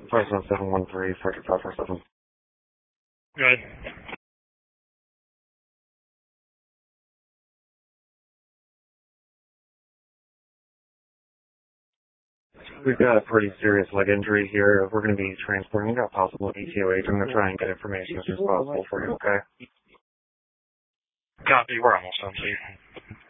51713, Sector 547. Good. We've got a pretty serious leg injury here. We're going to be transporting a possible ETOH. I'm going to try and get information as soon as possible for you, okay? Copy, we're almost done, Chief.